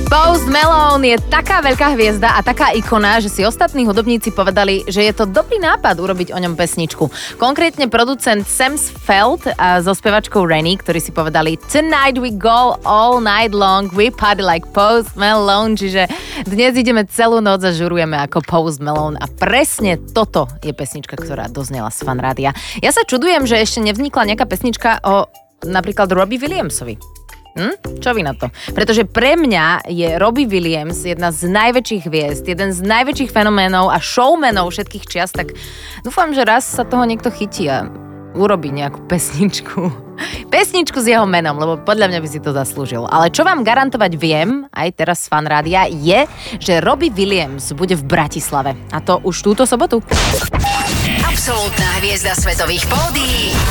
Post Malone je taká veľká hviezda a taká ikona, že si ostatní hudobníci povedali, že je to dobrý nápad urobiť o ňom pesničku. Konkrétne producent Sam Feld a so spevačkou Rennie, ktorí si povedali Tonight we go all night long, we party like Post Malone, čiže dnes ideme celú noc a žurujeme ako Post Malone a presne toto je pesnička, ktorá doznela z Fan Rádia. Ja sa čudujem, že ešte nevznikla nejaká pesnička o napríklad Robbie Williamsovi. Čo vy na to? Pretože pre mňa je Robbie Williams jedna z najväčších hviezd, jeden z najväčších fenoménov a showmanov všetkých čias, tak dúfam, že raz sa toho niekto chytí a urobí nejakú pesničku. Pesničku s jeho menom, lebo podľa mňa by si to zaslúžil. Ale čo vám garantovať viem, aj teraz z Fan Rádia, je, že Robbie Williams bude v Bratislave. A to už túto sobotu. Absolútna hviezda svetových pódií.